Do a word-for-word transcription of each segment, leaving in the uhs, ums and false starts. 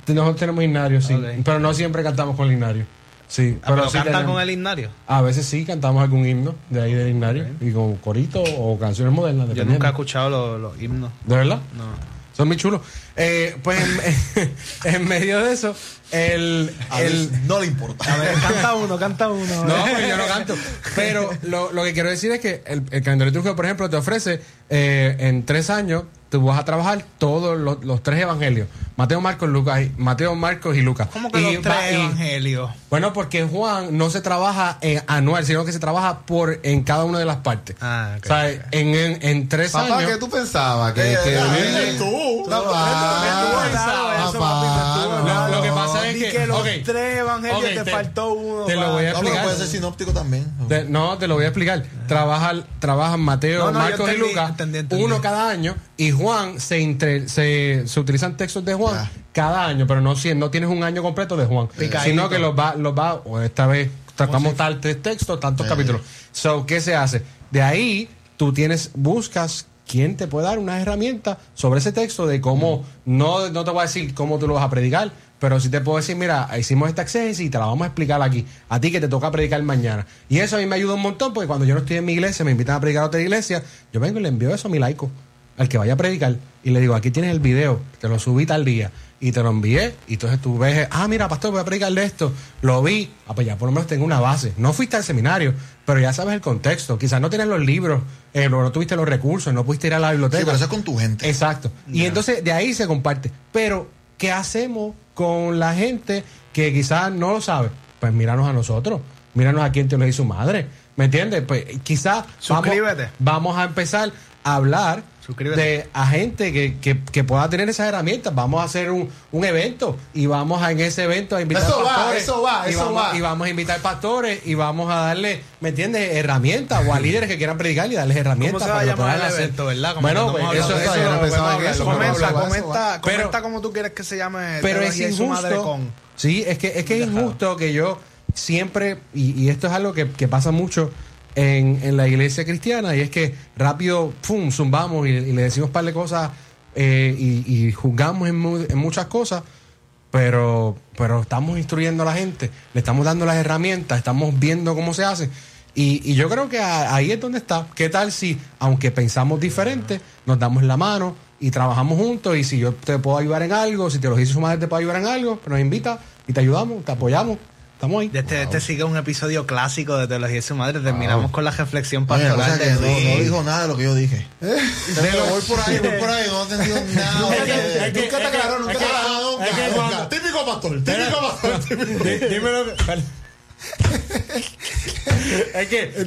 Nosotros tenemos himnario, sí. Okay. Pero no siempre cantamos con el himnario. Sí, ah, pero, pero sí cantan tenemos, con el himnario. A veces sí cantamos algún himno de ahí del himnario. Okay. Y con corito o canciones modernas. Yo nunca he escuchado los, los himnos. ¿De verdad? No. Son muy chulos. Eh, pues en, en medio de eso, el, el no le importa. A ver, canta uno, canta uno. No, pues yo no canto. Pero lo, lo que quiero decir es que el, el calendario litúrgico, por ejemplo, te ofrece eh, en tres años, tú vas a trabajar todos los, los tres evangelios. Mateo, Marcos, Lucas, Mateo, Marcos y Lucas. ¿Cómo que y los tres va, y, evangelios? Bueno, porque Juan no se trabaja en anual, sino que se trabaja por en cada una de las partes. Ah, okay. O sea, en, en, en tres Papá, años. ¿qué tú pensabas? Que, que, que tú. Lo que pasa es que, que los okay, tres evangelios okay, te, te faltó uno. Te lo voy a No, explicar. pero puede ser sinóptico también. Te, no, te lo voy a explicar. Trabajan, trabajan Mateo, no, no, Marcos entendí, y Lucas, entendí, entendí. uno cada año, y Juan se, entre, se, se utilizan textos de Juan yeah. cada año, pero no, no tienes un año completo de Juan, Picadito. Sino que los va, los va, o esta vez tratamos tal textos, tantos yeah. capítulos. So, ¿qué se hace? De ahí tú tienes, buscas quién te puede dar unas herramientas sobre ese texto de cómo, mm. no, no te voy a decir cómo tú lo vas a predicar, pero sí te puedo decir, mira, hicimos esta exégesis y te la vamos a explicar aquí, a ti que te toca predicar mañana. Y eso a mí me ayuda un montón, porque cuando yo no estoy en mi iglesia, me invitan a predicar a otra iglesia, yo vengo y le envío eso a mi laico, al que vaya a predicar, y le digo, aquí tienes el video, te lo subí tal día, y te lo envié, y entonces tú ves, ah, mira, pastor, voy a predicar de esto, lo vi, ah, pues ya por lo menos tengo una base. No fuiste al seminario, pero ya sabes el contexto, quizás no tienes los libros, eh, no, no tuviste los recursos, no pudiste ir a la biblioteca. Sí, pero eso es con tu gente. Exacto. Yeah. Y entonces de ahí se comparte. Pero, ¿qué hacemos con la gente que quizás no lo sabe? Pues míranos a nosotros, míranos a quien te lo hizo su madre, ¿me entiendes? Pues quizás vamos, vamos a empezar a hablar de a gente que, que, que pueda tener esas herramientas. Vamos a hacer un, un evento y vamos a en ese evento a invitar eso pastores. Va, eso va, y eso vamos, va. Y vamos a invitar pastores y vamos a darle, ¿me entiendes? Herramientas o a líderes que quieran predicar y darles herramientas. ¿Cómo se va para a llamar el hacer. evento, verdad? Como bueno, pues eso, eso, eso, no eso, que eso, comenta, eso, comenta, pero, comenta como tú quieres que se llame. Pero es injusto. Con. Sí, es que es que es injusto que yo siempre, y, y esto es algo que, que pasa mucho en, en la iglesia cristiana, y es que rápido, pum, zumbamos y, y le decimos un par de cosas eh, y, y juzgamos en, mu en muchas cosas, pero, pero estamos instruyendo a la gente, le estamos dando las herramientas, estamos viendo cómo se hace. Y, y yo creo que a, ahí es donde está. ¿Qué tal si, aunque pensamos diferente, nos damos la mano y trabajamos juntos? Y si yo te puedo ayudar en algo, si te lo dice su madre te puedo ayudar en algo, pues nos invita y te ayudamos, te apoyamos. Estamos ahí. Este, este sigue un episodio clásico de Teología de su Madre. Terminamos wow. con la reflexión pastoral. Oye, que no, no dijo nada de lo que yo dije. ¿Eh? Pero voy por ahí, voy por ahí, no he entendido nada. Nunca te aclaró, nunca te aclaró. Típico pastor, típico pastor. Dímelo. Es que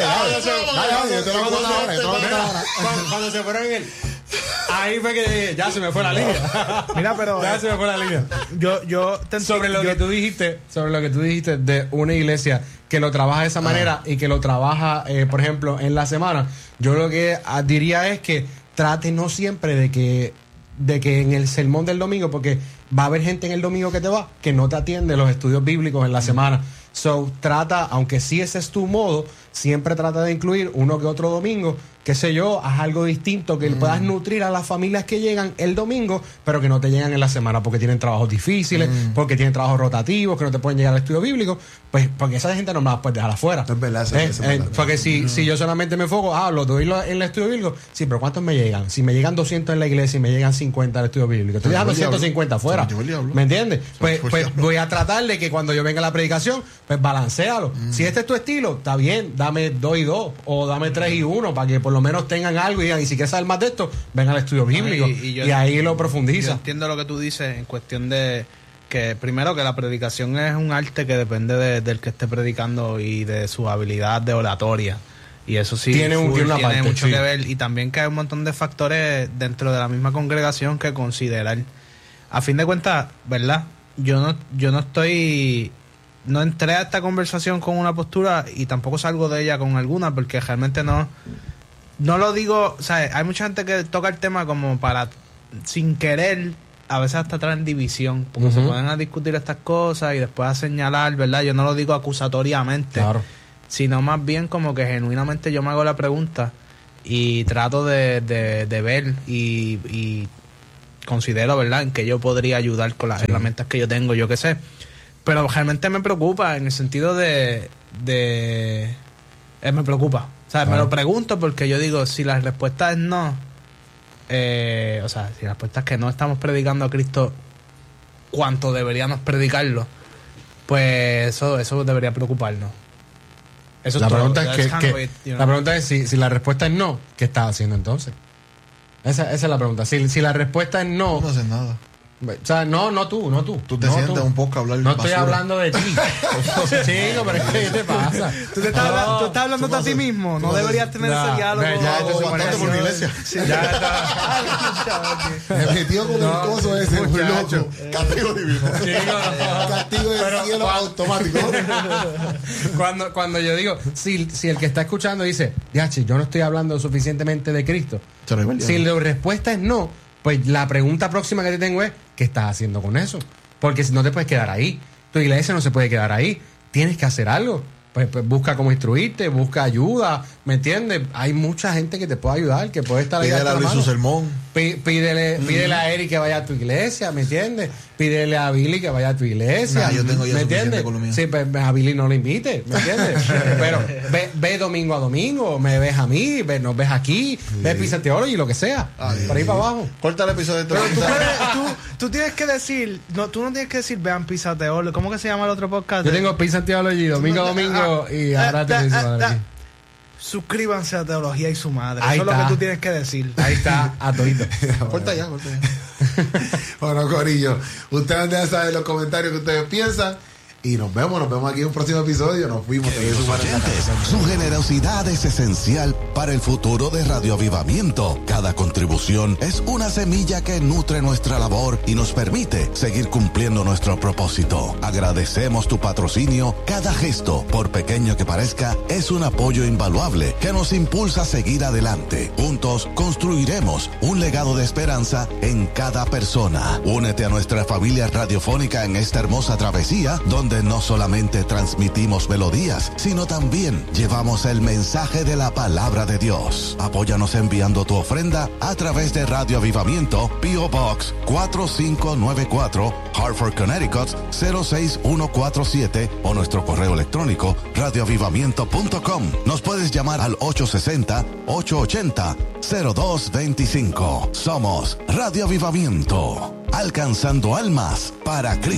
cuando se fueron en el ahí fue que ya se me fue la línea. Mira, pero ya se me fue la línea. Yo, yo te sobre lo yo, que tú dijiste, sobre lo que tú dijiste de una iglesia que lo trabaja de esa manera ah. y que lo trabaja, eh, por ejemplo, en la semana. Yo lo que diría es que trate no siempre de que de que en el sermón del domingo, porque va a haber gente en el domingo que te va que no te atiende los estudios bíblicos en la mm. semana. So, trata, aunque sí ese es tu modo, siempre trata de incluir uno que otro domingo, qué sé yo, haz algo distinto que mm. puedas nutrir a las familias que llegan el domingo, pero que no te llegan en la semana porque tienen trabajos difíciles, mm. porque tienen trabajos rotativos, que no te pueden llegar al estudio bíblico, pues porque esa gente no me la puedes dejar afuera. Es verdad, eso, ¿Eh? eso eh, verdad. Porque si, mm. si yo solamente me enfoco, ah, los doy en el estudio bíblico, sí, pero ¿cuántos me llegan? Si me llegan doscientos en la iglesia y me llegan cincuenta al estudio bíblico, estoy dejando ciento cincuenta afuera. ¿Me entiendes? Pues, pues voy a tratar de que cuando yo venga a la predicación, pues balancealo. Mm. Si este es tu estilo, está bien, dame dos y dos, o dame tres y uno, para que por lo menos tengan algo y digan, y si quieres saber más de esto, ven al estudio bíblico. No, y, y, yo, y ahí lo profundiza. Yo entiendo lo que tú dices en cuestión de que, primero, que la predicación es un arte que depende de, del que esté predicando y de su habilidad de oratoria. Y eso sí tiene, un, full, tiene, una tiene parte, mucho sí. que ver. Y también que hay un montón de factores dentro de la misma congregación que considerar. A fin de cuentas, ¿verdad? Yo no, yo no estoy... No entré a esta conversación con una postura y tampoco salgo de ella con alguna, porque realmente no no lo digo, o sea, hay mucha gente que toca el tema como para, sin querer, a veces hasta traen división, porque uh-huh. se ponen a discutir estas cosas y después a señalar, ¿verdad? Yo no lo digo acusatoriamente, claro. sino más bien como que genuinamente yo me hago la pregunta y trato de, de, de ver y, y considero, ¿verdad?, en que yo podría ayudar con las sí. herramientas que yo tengo, yo qué sé. Pero realmente me preocupa en el sentido de... de eh, me preocupa. O sea, ah. me lo pregunto porque yo digo, si la respuesta es no, eh, o sea, si la respuesta es que no estamos predicando a Cristo cuanto deberíamos predicarlo, pues eso, eso debería preocuparnos. Eso la, es pregunta todo. es que, que, it, you know? La pregunta es si, si la respuesta es no, ¿qué estás haciendo entonces? Esa, esa es la pregunta. Si, si la respuesta es no... No haces nada. O sea, no, no tú, no tú. Tú te no sientas tú. un poco a hablar No basura. estoy hablando de ti. Chico, pero es que ¿qué te pasa? Tú, te estás, no, hablando, tú estás hablando a ti mismo. No deberías tener ya, ese diálogo. Ya, ya te bastante por mi iglesia. Sí, ya está. Me metió con no, el coso ese, muy loco. Castigo divino. Chico, castigo del pero, cielo cuando, automático. cuando, cuando yo digo, si, si el que está escuchando dice, Yachi, yo no estoy hablando suficientemente de Cristo. Si la respuesta es no, pues la pregunta próxima que te tengo es, ¿qué estás haciendo con eso? Porque si no te puedes quedar ahí. Tu iglesia no se puede quedar ahí. Tienes que hacer algo. Pues, pues busca cómo instruirte, busca ayuda, ¿me entiendes? Hay mucha gente que te puede ayudar, que puede estar ahí. Pídele a Luis su sermón. P- pídele, mm. pídele a Eric que vaya a tu iglesia, ¿me entiendes? Pídele a Billy que vaya a tu iglesia. Nah, yo tengo ya ¿me entiendes? Sí, pues a Billy no lo invite, ¿me entiendes? Pero ve, ve domingo a domingo, me ves a mí, ve, nos ves aquí, sí. ve Pizza Theology, lo que sea. Ay, por ahí para abajo. Corta el episodio de Pero tú, tú, tú tienes que decir, no, tú no tienes que decir vean Pizza Theology. ¿Cómo que se llama el otro podcast? Yo tengo Pizza Theology domingo a domingo. Y ahora te dice suscríbanse a Teología y su madre. Ahí Eso está. es lo que tú tienes que decir. Ahí está, a todito. Corta ya, corta ya. Bueno, corillo, ustedes deben saber en los comentarios que ustedes piensan. Y nos vemos, nos vemos aquí en un próximo episodio. Nos fuimos. Queridos oyentes, su generosidad es esencial para el futuro de Radio Avivamiento. Cada contribución es una semilla que nutre nuestra labor y nos permite seguir cumpliendo nuestro propósito. Agradecemos tu patrocinio. Cada gesto, por pequeño que parezca, es un apoyo invaluable que nos impulsa a seguir adelante. Juntos construiremos un legado de esperanza en cada persona. Únete a nuestra familia radiofónica en esta hermosa travesía, donde donde no solamente transmitimos melodías, sino también llevamos el mensaje de la palabra de Dios. Apóyanos enviando tu ofrenda a través de Radio Avivamiento, P O Box cuatro cinco nueve cuatro, Hartford, Connecticut cero seis uno cuatro siete o nuestro correo electrónico radio avivamiento punto com. Nos puedes llamar al ocho seis cero, ocho ocho cero, cero dos dos cinco. Somos Radio Avivamiento, alcanzando almas para Cristo.